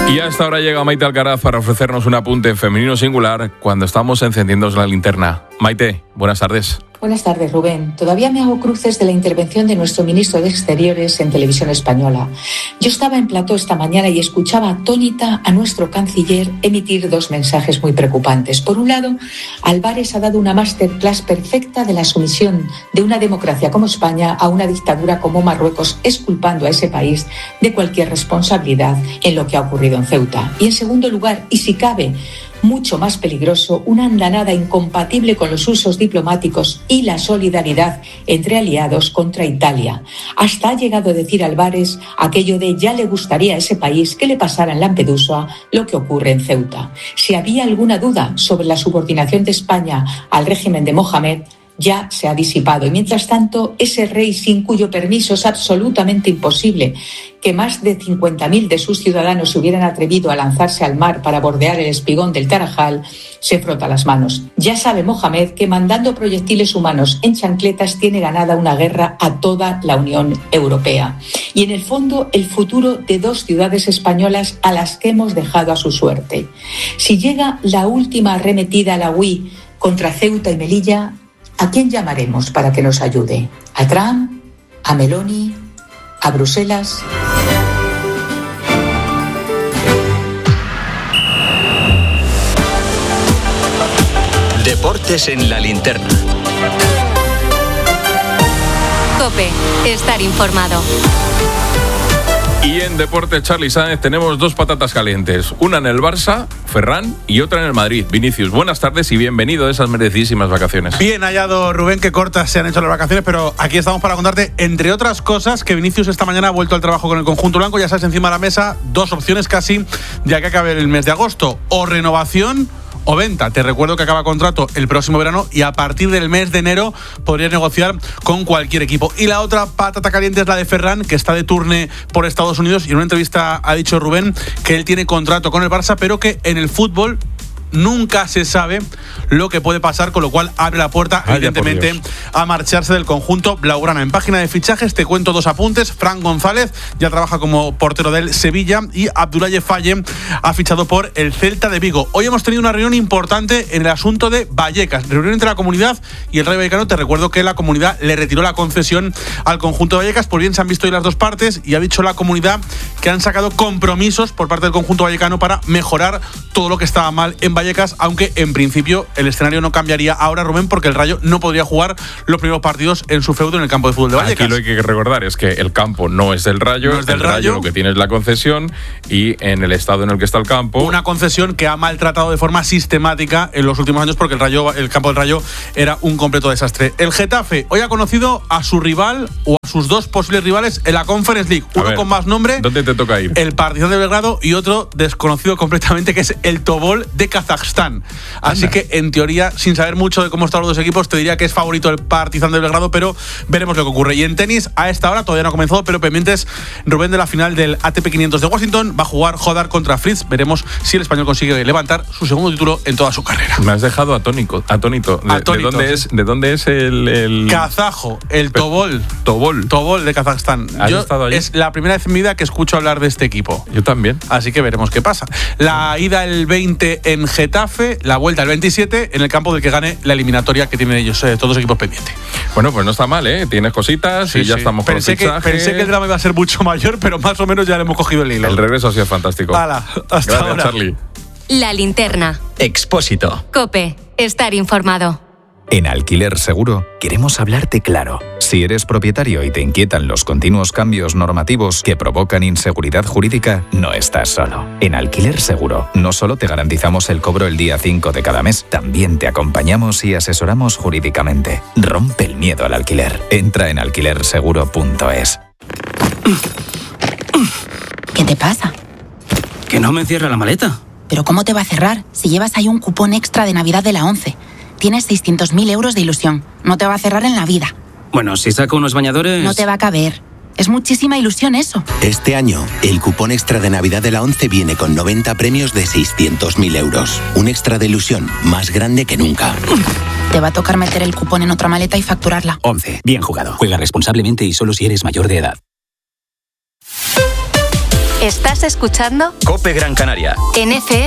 Y hasta ahora llega Maite Alcaraz para ofrecernos un apunte en femenino singular cuando estamos encendiendo la linterna. Maite, buenas tardes. Buenas tardes, Rubén. Todavía me hago cruces de la intervención de nuestro ministro de Exteriores en Televisión Española. Yo estaba en plató esta mañana y escuchaba atónita a nuestro canciller emitir dos mensajes muy preocupantes. Por un lado, Álvarez ha dado una masterclass perfecta de la sumisión de una democracia como España a una dictadura como Marruecos, exculpando a ese país de cualquier responsabilidad en lo que ha ocurrido en Ceuta. Y en segundo lugar, y si cabe, mucho más peligroso, una andanada incompatible con los usos diplomáticos y la solidaridad entre aliados contra Italia. Hasta ha llegado a decir Álvarez aquello de ya le gustaría a ese país que le pasara en Lampedusa lo que ocurre en Ceuta. Si había alguna duda sobre la subordinación de España al régimen de Mohamed, ya se ha disipado. Y mientras tanto, ese rey sin cuyo permiso es absolutamente imposible que más de 50.000 de sus ciudadanos se hubieran atrevido a lanzarse al mar para bordear el espigón del Tarajal, se frota las manos. Ya sabe Mohamed que mandando proyectiles humanos en chancletas tiene ganada una guerra a toda la Unión Europea. Y en el fondo, el futuro de dos ciudades españolas a las que hemos dejado a su suerte. Si llega la última arremetida a la UI contra Ceuta y Melilla, ¿a quién llamaremos para que nos ayude? ¿A Trump? ¿A Meloni? ¿A Bruselas? Deportes en la linterna. COPE, estar informado. Y en Deportes, Charly Sáenz, tenemos dos patatas calientes. Una en el Barça, Ferran, y otra en el Madrid. Vinicius, buenas tardes y bienvenido a esas merecidísimas vacaciones. Bien hallado, Rubén, que cortas se han hecho las vacaciones, pero aquí estamos para contarte, entre otras cosas, que Vinicius esta mañana ha vuelto al trabajo con el conjunto blanco. Ya sabes, encima de la mesa, dos opciones casi, ya que acabe el mes de agosto. O renovación o venta. Te recuerdo que acaba contrato el próximo verano y a partir del mes de enero podrías negociar con cualquier equipo. Y la otra patata caliente es la de Ferran, que está de turné por Estados Unidos, y en una entrevista ha dicho Rubén que él tiene contrato con el Barça, pero que en el fútbol nunca se sabe lo que puede pasar, con lo cual abre la puerta, evidentemente, a marcharse del conjunto blaugrana. En página de fichajes te cuento dos apuntes. Fran González ya trabaja como portero del Sevilla y Abdoulaye Faye ha fichado por el Celta de Vigo. Hoy hemos tenido una reunión importante en el asunto de Vallecas, reunión entre la comunidad y el Rayo Vallecano. Te recuerdo que la comunidad le retiró la concesión al conjunto de Vallecas. Pues bien, se han visto hoy las dos partes y ha dicho la comunidad que han sacado compromisos por parte del conjunto vallecano para mejorar todo lo que estaba mal en Vallecas, aunque en principio el escenario no cambiaría ahora, Rubén, porque el Rayo no podría jugar los primeros partidos en su feudo en el campo de fútbol de Vallecas. Aquí lo que hay que recordar es que el campo no es del Rayo, no es del el Rayo lo que tiene es la concesión, y en el estado en el que está el campo, una concesión que ha maltratado de forma sistemática en los últimos años, porque el campo del Rayo era un completo desastre. El Getafe hoy ha conocido a su rival o a sus dos posibles rivales en la Conference League, uno con más nombre. ¿Dónde te toca ir? El Partizan de Belgrado, y otro desconocido completamente, que es el Tobol de Kazajstán. Así que, en teoría, sin saber mucho de cómo están los dos equipos, te diría que es favorito el Partizan de Belgrado, pero veremos lo que ocurre. Y en tenis, a esta hora todavía no ha comenzado, pero pendientes, Rubén, de la final del ATP 500 de Washington. Va a jugar Hodar contra Fritz. Veremos si el español consigue levantar su segundo título en toda su carrera. Me has dejado atónito. ¿De dónde es el kazajo? El Tobol. Tobol de Kazajstán. Es la primera vez en mi vida que escucho hablar de este equipo. Yo también. Así que veremos qué pasa. La ida el 20 en Getafe, la vuelta el 27 en el campo del que gane la eliminatoria que tienen ellos, todos los equipos pendientes. Bueno, pues no está mal, ¿eh? Tienes cositas y ya estamos con los fichajes. Pensé que el drama iba a ser mucho mayor, pero más o menos ya le hemos cogido el hilo. El regreso ha sido fantástico. Hala, hasta ahora. Gracias, Charly. La linterna. Expósito. COPE, estar informado. En Alquiler Seguro queremos hablarte claro. Si eres propietario y te inquietan los continuos cambios normativos que provocan inseguridad jurídica, no estás solo. En Alquiler Seguro no solo te garantizamos el cobro el día 5 de cada mes, también te acompañamos y asesoramos jurídicamente. Rompe el miedo al alquiler. Entra en alquilerseguro.es. ¿Qué te pasa? Que no me cierra la maleta. ¿Pero cómo te va a cerrar si llevas ahí un cupón extra de Navidad de la 11? Tienes 600.000 euros de ilusión. No te va a cerrar en la vida. Bueno, si saco unos bañadores... No te va a caber. Es muchísima ilusión eso. Este año, el cupón extra de Navidad de la 11 viene con 90 premios de 600.000 euros. Un extra de ilusión más grande que nunca. Te va a tocar meter el cupón en otra maleta y facturarla. 11. Bien jugado. Juega responsablemente y solo si eres mayor de edad. ¿Estás escuchando? Cope Gran Canaria. En FM.